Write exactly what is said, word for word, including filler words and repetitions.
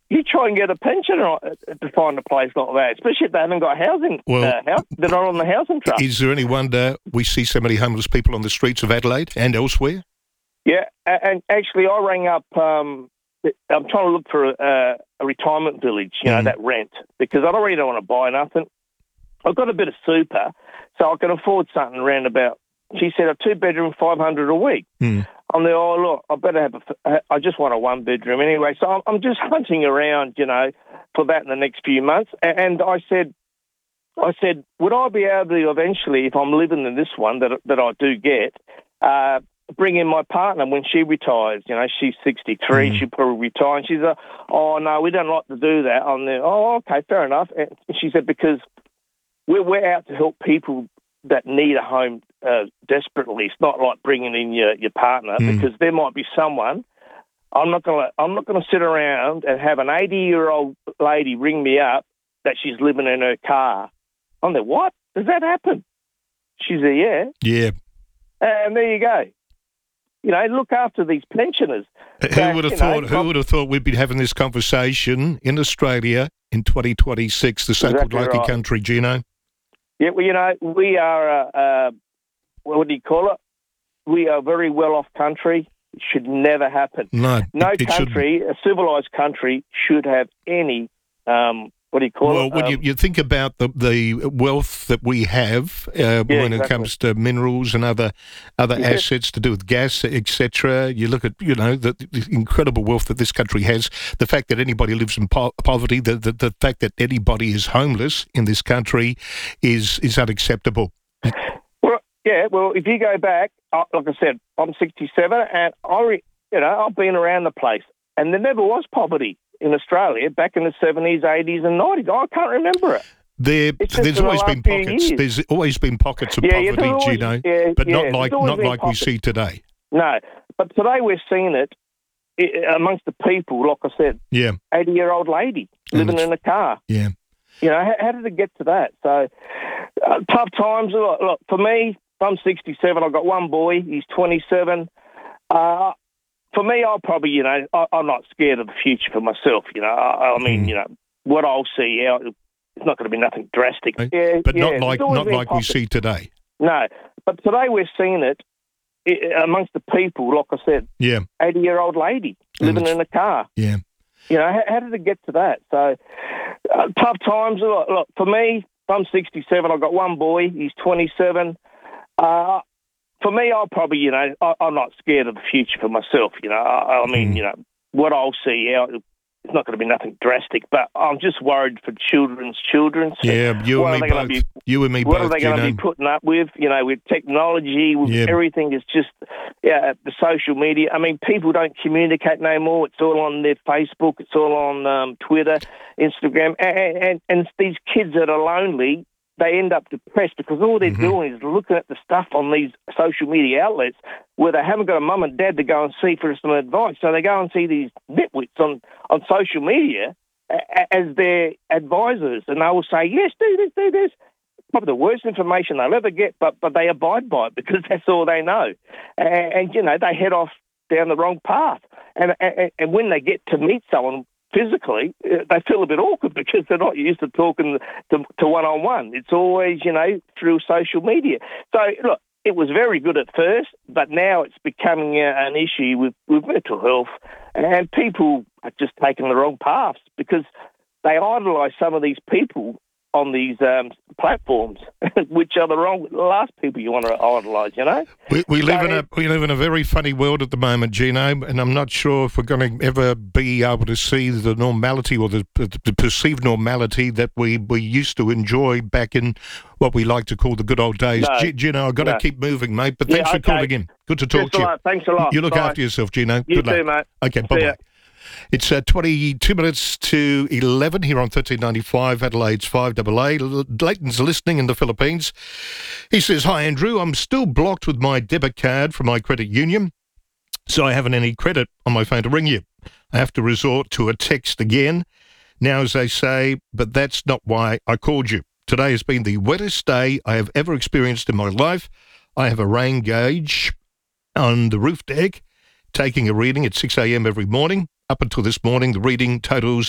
you try and get a pensioner to find a place like that, especially if they haven't got housing. Well, uh, house, they're not on the housing trust. Is there any wonder we see so many homeless people on the streets of Adelaide and elsewhere? Yeah, and actually, I rang up. Um, I'm trying to look for a, a retirement village, you know, mm. that rent, because I don't really don't want to buy nothing. I've got a bit of super, so I can afford something around about. She said a two bedroom, five hundred a week. Mm. I'm there. Oh look, I better have a. I just want a one bedroom anyway. So I'm, I'm just hunting around, you know, for that in the next few months. And I said, I said, would I be able to eventually, if I'm living in this one that that I do get, uh, bring in my partner when she retires? You know, she's sixty-three. Mm. She'll probably retire. And she's like, oh no, we don't like to do that. I'm there. Oh, okay, fair enough. And she said because we're we're out to help people that need a home uh, desperately. It's not like bringing in your, your partner mm. because there might be someone. I'm not gonna I'm not gonna sit around and have an eighty year old lady ring me up that she's living in her car. I'm there. What does that happen? She's there. Yeah. Yeah. And there you go. You know, look after these pensioners. Who that, would have thought? Know, who would have thought we'd be having this conversation in Australia in twenty twenty-six, the so-called exactly lucky right. country, Gino? Yeah, well, you know, we are, uh, uh, what do you call it? We are a very well-off country. It should never happen. No, no it, it country, shouldn't. A civilised country, should have any, um, what do you call well, it? Well, when um, you, you think about the, the wealth that we have uh, yeah, when exactly. it comes to minerals and other other yeah. assets to do with gas, et cetera, you look at, you know, the, the incredible wealth that this country has, the fact that anybody lives in po- poverty, the, the the fact that anybody is homeless in this country is is unacceptable. Well, yeah, well, if you go back, uh, like I said, I'm sixty-seven, and I, re- you know, I've been around the place, and there never was poverty in Australia back in the seventies, eighties and nineties. I can't remember it. There, there's always been pockets. There's always been pockets of yeah, poverty, yeah, always, Gino, yeah, but not yeah, like not like pockets. we see today. No, but today we're seeing it, it amongst the people, like I said. Yeah. eighty-year-old lady living in a car. Yeah. You know, how, how did it get to that? So, uh, tough times. Look, look, for me, I'm sixty-seven. I've got one boy. He's twenty-seven. Uh, for me, I'll probably, you know, I, I'm not scared of the future for myself. You know, I, I mean, mm. you know, what I'll see out, it's not going to be nothing drastic. Yeah, but yeah, not like not like pockets. we see today. No, but today we're seeing it, it amongst the people, like I said. Yeah. eighty-year-old lady living in a car. Yeah. You know, how, how did it get to that? So, uh, tough times. Look, look, for me, I'm sixty-seven. I've got one boy. He's twenty-seven. Uh, for me, I'll probably, you know, I, I'm not scared of the future for myself. You know, I, I mean, mm. you know, what I'll see out, it's not going to be nothing drastic, but I'm just worried for children's children. So yeah, you and me both. Be, you and me what both. What are they going to be putting up with? You know, with technology, with yeah. everything is just, yeah, the social media. I mean, people don't communicate no more. It's all on their Facebook. It's all on um, Twitter, Instagram. And, and, and these kids that are lonely, they end up depressed because all they're mm-hmm. doing is looking at the stuff on these social media outlets where they haven't got a mum and dad to go and see for some advice. So they go and see these nitwits on, on social media as their advisors, and they will say, yes, do this, do this. Probably the worst information they'll ever get, but but they abide by it because that's all they know. And, and you know, they head off down the wrong path. And, and, and when they get to meet someone physically, they feel a bit awkward because they're not used to talking to, to one-on-one. It's always, you know, through social media. So, look, it was very good at first, but now it's becoming a, an issue with, with mental health, and people are just taking the wrong paths because they idolise some of these people on these um, platforms, which are the wrong the last people you want to idolise, you know? We, we, so live in a, we live in a very funny world at the moment, Gino, and I'm not sure if we're going to ever be able to see the normality or the, the perceived normality that we, we used to enjoy back in what we like to call the good old days. No, G- Gino, I've got no. to keep moving, mate, but thanks yeah, for okay. calling in. Good to talk Thanks to you. A lot. Thanks a lot. You look Bye. after yourself, Gino. You Good too, luck. mate. Okay, bye-bye. It's uh, twenty-two minutes to eleven here on thirteen ninety-five, Adelaide's five A A. Leighton's listening in the Philippines. He says, hi, Andrew. I'm still blocked with my debit card from my credit union, so I haven't any credit on my phone to ring you. I have to resort to a text again. Now, as they say, but that's not why I called you. Today has been the wettest day I have ever experienced in my life. I have a rain gauge on the roof deck, taking a reading at six a.m. every morning. Up until this morning, the reading totals